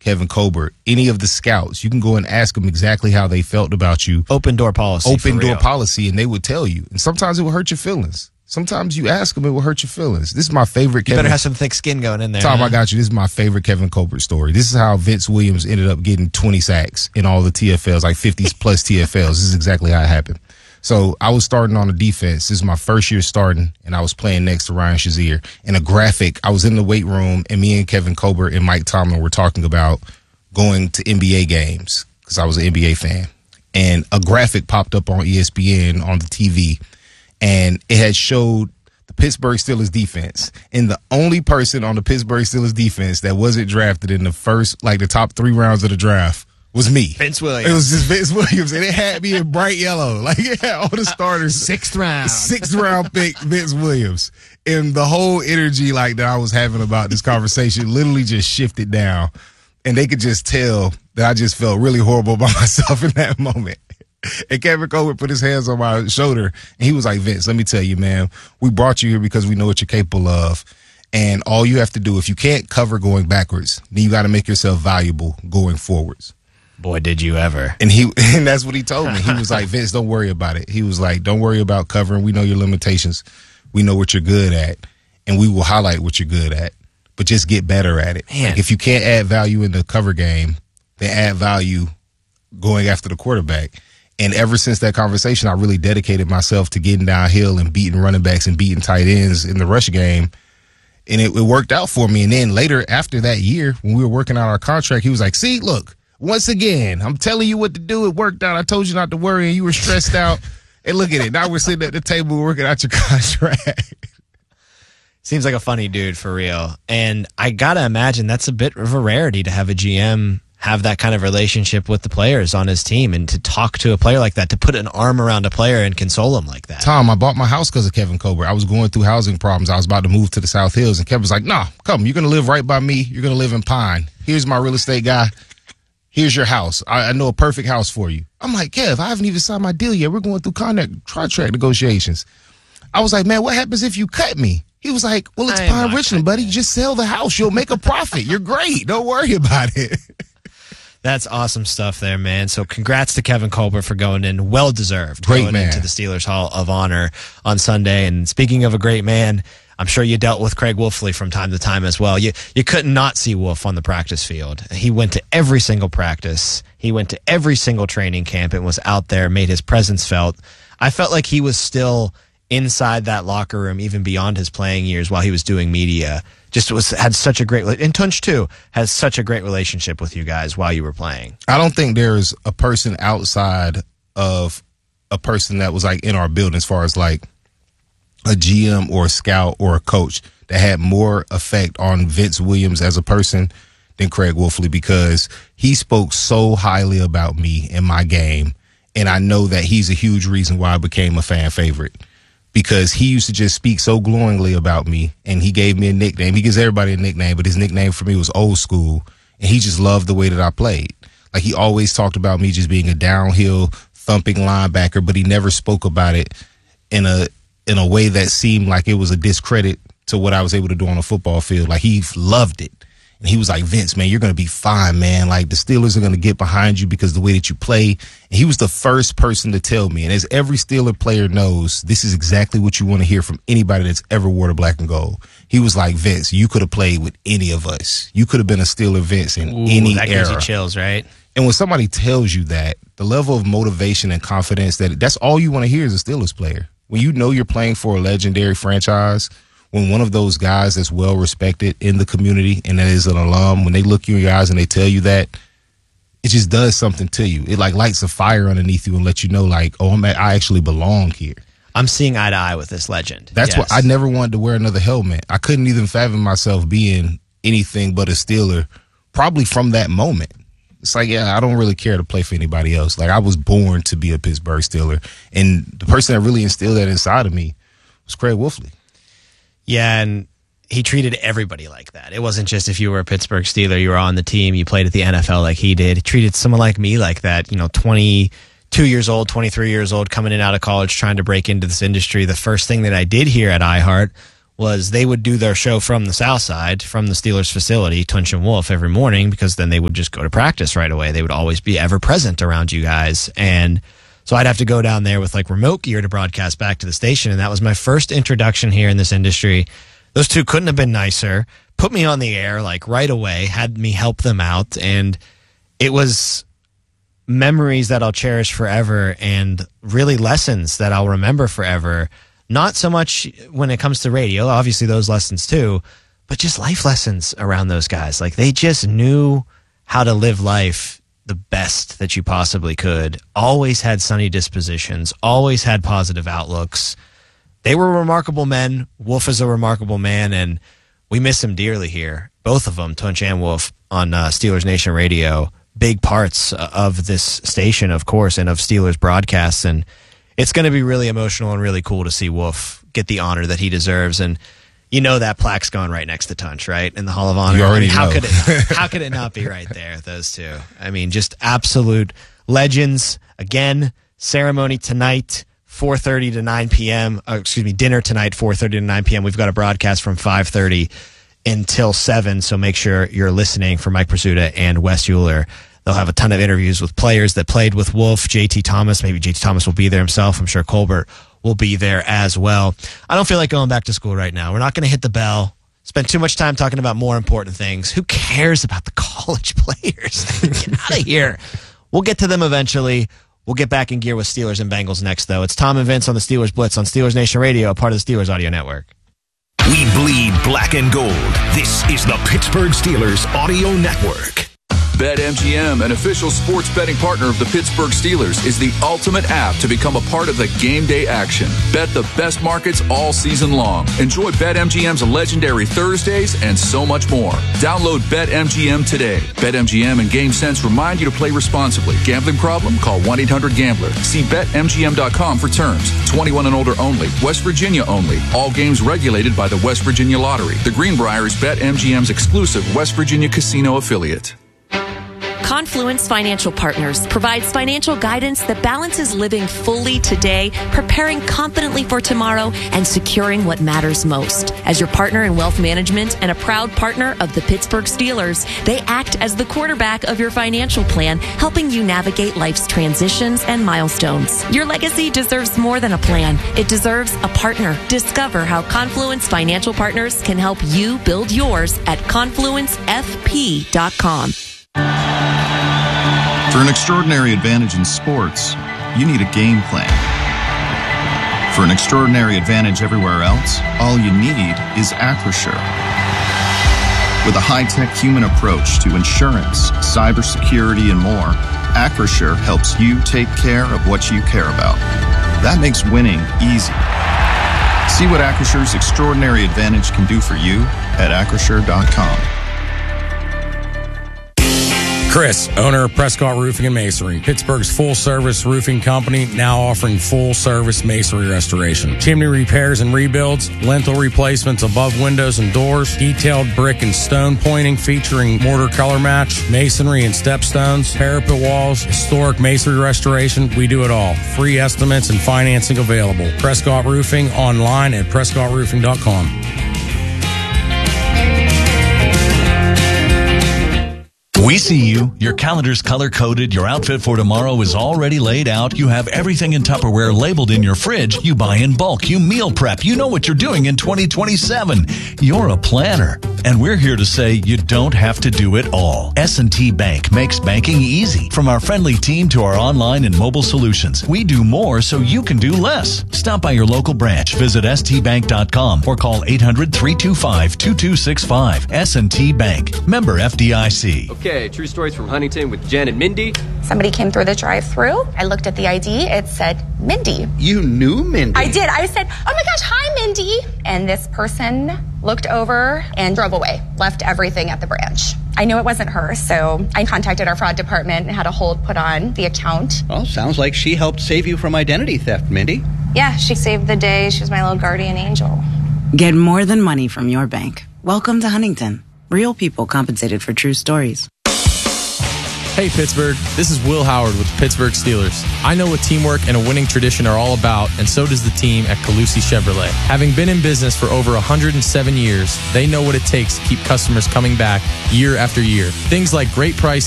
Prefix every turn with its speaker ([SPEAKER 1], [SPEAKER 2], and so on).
[SPEAKER 1] Kevin Colbert, any of the scouts, you can go and ask them exactly how they felt about you.
[SPEAKER 2] Open door policy.
[SPEAKER 1] Open door policy, and they would tell you. And sometimes it will hurt your feelings. Sometimes you ask them, it will hurt your feelings. This is my favorite
[SPEAKER 2] You better have some thick skin going in there.
[SPEAKER 1] Tom, I got you. This is my favorite Kevin Colbert story. This is how Vince Williams ended up getting 20 sacks in all the TFLs, like 50-plus TFLs. This is exactly how it happened. So I was starting on the defense. This is my first year starting, and I was playing next to Ryan Shazier. In a graphic, I was in the weight room, and me and Kevin Colbert and Mike Tomlin were talking about going to NBA games because I was an NBA fan. And a graphic popped up on ESPN on the TV, and it had showed the Pittsburgh Steelers defense. And the only person on the Pittsburgh Steelers defense that wasn't drafted in the first, like the top 3 rounds of the draft was me.
[SPEAKER 2] Vince Williams.
[SPEAKER 1] It was just Vince Williams, and it had me in bright yellow. Like, it had all the starters.
[SPEAKER 2] 6th round.
[SPEAKER 1] 6th round pick, Vince Williams. And the whole energy like that I was having about this conversation literally just shifted down. And they could just tell that I just felt really horrible about myself in that moment. And Kevin Colbert put his hands on my shoulder, and he was like, Vince, let me tell you, man, we brought you here because we know what you're capable of. And all you have to do, if you can't cover going backwards, then you got to make yourself valuable going forwards.
[SPEAKER 2] Boy, did you ever.
[SPEAKER 1] And that's what he told me. He was like, Vince, don't worry about it. He was like, don't worry about covering. We know your limitations. We know what you're good at, and we will highlight what you're good at. But just get better at it.
[SPEAKER 2] Man.
[SPEAKER 1] Like, if you can't add value in the cover game, then add value going after the quarterback. And ever since that conversation, I really dedicated myself to getting downhill and beating running backs and beating tight ends in the rush game. And it worked out for me. And then later, after that year, when we were working out our contract, he was like, see, look, once again, I'm telling you what to do. It worked out. I told you not to worry, and you were stressed out. And look at it. Now we're sitting at the table working out your contract.
[SPEAKER 2] Seems like a funny dude for real. And I got to imagine that's a bit of a rarity to have a GM have that kind of relationship with the players on his team and to talk to a player like that, to put an arm around a player and console him like that.
[SPEAKER 1] Tom, I bought my house because of Kevin Colbert. I was going through housing problems. I was about to move to the South Hills, and Kevin was like, nah, come, you're going to live right by me. You're going to live in Pine. Here's my real estate guy. Here's your house. I know a perfect house for you. I'm like, Kev, I haven't even signed my deal yet. We're going through contract negotiations. I was like, man, what happens if you cut me? He was like, well, it's Pine Richland, buddy. Just sell the house. You'll make a profit. You're great. Don't worry about it.
[SPEAKER 2] That's awesome stuff there, man. So congrats to Kevin Colbert for going in. Well-deserved.
[SPEAKER 1] Great
[SPEAKER 2] going
[SPEAKER 1] man.
[SPEAKER 2] into the Steelers Hall of Honor on Sunday. And speaking of a great man, I'm sure you dealt with Craig Wolfley from time to time as well. You couldn't not see Wolf on the practice field. He went to every single practice. He went to every single training camp and was out there, made his presence felt. I felt like he was still inside that locker room, even beyond his playing years while he was doing media. Had such a great, and Tunch too, has such a great relationship with you guys while you were playing.
[SPEAKER 1] I don't think there's a person outside of a person that was like in our building as far as like a GM or a scout or a coach that had more effect on Vince Williams as a person than Craig Wolfley, because he spoke so highly about me and my game. And I know that he's a huge reason why I became a fan favorite, because he used to just speak so glowingly about me, and he gave me a nickname. He gives everybody a nickname, but his nickname for me was Old School, and he just loved the way that I played. Like, he always talked about me just being a downhill thumping linebacker, but he never spoke about it in a way that seemed like it was a discredit to what I was able to do on the football field. Like, he loved it. And he was like, Vince, man, you're going to be fine, man. Like, the Steelers are going to get behind you because of the way that you play. And he was the first person to tell me. And as every Steeler player knows, this is exactly what you want to hear from anybody that's ever wore the black and gold. He was like, Vince, you could have played with any of us. You could have been a Steeler Vince in any
[SPEAKER 2] that
[SPEAKER 1] era.
[SPEAKER 2] gives you chills, right?
[SPEAKER 1] And when somebody tells you that, the level of motivation and confidence, that's all you want to hear as a Steelers player. When you know you're playing for a legendary franchise, when one of those guys that's well respected in the community and that is an alum, when they look you in your eyes and they tell you that, it just does something to you. It like lights a fire underneath you and lets you know, like, oh, I actually belong here.
[SPEAKER 2] I'm seeing eye to eye with this legend.
[SPEAKER 1] That's why I never wanted to wear another helmet. I couldn't even fathom myself being anything but a Steeler, probably from that moment. It's like, yeah, I don't really care to play for anybody else. Like, I was born to be a Pittsburgh Steeler. And the person that really instilled that inside of me was Craig Wolfley.
[SPEAKER 2] Yeah, and he treated everybody like that. It wasn't just if you were a Pittsburgh Steeler, you were on the team, you played at the NFL like he did. He treated someone like me like that, 22 years old, 23 years old, coming in out of college, trying to break into this industry. The first thing that I did here at iHeart was they would do their show from the south side, from the Steelers facility, Tunch and Wolf, every morning, because then they would just go to practice right away. They would always be ever present around you guys. And so I'd have to go down there with like remote gear to broadcast back to the station. And that was my first introduction here in this industry. Those two couldn't have been nicer. Put me on the air like right away, had me help them out. And it was memories that I'll cherish forever and really lessons that I'll remember forever. Not so much when it comes to radio, obviously those lessons too, but just life lessons around those guys. Like they just knew how to live life the best that you possibly could. Always had sunny dispositions, always had positive outlooks. They were remarkable men. Wolf is a remarkable man, and we miss him dearly here. Both of them, Tunch and Wolf, on Steelers Nation Radio. Big parts of this station, of course, and of Steelers broadcasts, and it's going to be really emotional and really cool to see Wolf get the honor that he deserves. And you know that plaque's going right next to Tunch, right? In the Hall of Honor.
[SPEAKER 1] You already know.
[SPEAKER 2] How could it not be right there, those two? I mean, just absolute legends. Again, ceremony tonight, 4:30 to 9 p.m. Dinner tonight, 4:30 to 9 p.m. We've got a broadcast from 5:30 until 7, so make sure you're listening for Mike Prisuta and Wes Euler. They'll have a ton of interviews with players that played with Wolf. JT Thomas, maybe JT Thomas will be there himself. I'm sure Colbert will be there as well. I don't feel like going back to school right now. We're not going to hit the bell. Spend too much time talking about more important things. Who cares about the college players? Get out of here. We'll get to them eventually. We'll get back in gear with Steelers and Bengals next, though. It's Tom and Vince on the Steelers Blitz on Steelers Nation Radio, a part of the Steelers Audio Network.
[SPEAKER 3] We bleed black and gold. This is the Pittsburgh Steelers Audio Network.
[SPEAKER 4] BetMGM, an official sports betting partner of the Pittsburgh Steelers, is the ultimate app to become a part of the game day action. Bet the best markets all season long. Enjoy BetMGM's legendary Thursdays and so much more. Download BetMGM today. BetMGM and GameSense remind you to play responsibly. Gambling problem? Call 1-800-GAMBLER. See BetMGM.com for terms. 21 and older only. West Virginia only. All games regulated by the West Virginia Lottery. The Greenbrier is BetMGM's exclusive West Virginia casino affiliate.
[SPEAKER 5] Confluence Financial Partners provides financial guidance that balances living fully today, preparing confidently for tomorrow, and securing what matters most. As your partner in wealth management and a proud partner of the Pittsburgh Steelers, they act as the quarterback of your financial plan, helping you navigate life's transitions and milestones. Your legacy deserves more than a plan. It deserves a partner. Discover how Confluence Financial Partners can help you build yours at confluencefp.com.
[SPEAKER 6] For an extraordinary advantage in sports, you need a game plan. For an extraordinary advantage everywhere else, all you need is Acrisure. With a high-tech human approach to insurance, cybersecurity, and more, Acrisure helps you take care of what you care about. That makes winning easy. See what Acrisure's extraordinary advantage can do for you at Acrisure.com.
[SPEAKER 7] Chris, owner of Prescott Roofing and Masonry, Pittsburgh's full-service roofing company, now offering full-service masonry restoration. Chimney repairs and rebuilds, lintel replacements above windows and doors, detailed brick and stone pointing featuring mortar color match, masonry and stepstones, parapet walls, historic masonry restoration. We do it all. Free estimates and financing available. Prescott Roofing, online at PrescottRoofing.com.
[SPEAKER 8] We see you. Your calendar's color-coded. Your outfit for tomorrow is already laid out. You have everything in Tupperware labeled in your fridge. You buy in bulk. You meal prep. You know what you're doing in 2027. You're a planner. And we're here to say you don't have to do it all. S&T Bank makes banking easy. From our friendly team to our online and mobile solutions, we do more so you can do less. Stop by your local branch. Visit stbank.com or call 800-325-2265. S&T Bank. Member FDIC.
[SPEAKER 9] Okay, true stories from Huntington with Jen and Mindy.
[SPEAKER 10] Somebody came through the drive-thru. I looked at the ID. It said Mindy.
[SPEAKER 11] You knew Mindy?
[SPEAKER 10] I did. I said, oh my gosh, hi, Mindy. And this person looked over and drove away, left everything at the branch. I knew it wasn't her, so I contacted our fraud department and had a hold put on the account.
[SPEAKER 11] Well, sounds like she helped save you from identity theft, Mindy.
[SPEAKER 10] Yeah, she saved the day. She was my little guardian angel.
[SPEAKER 12] Get more than money from your bank. Welcome to Huntington. Real people compensated for true stories.
[SPEAKER 13] Hey, Pittsburgh. This is Will Howard with the Pittsburgh Steelers. I know what teamwork and a winning tradition are all about, and so does the team at Calusi Chevrolet. Having been in business for over 107 years, they know what it takes to keep customers coming back year after year. Things like great prices,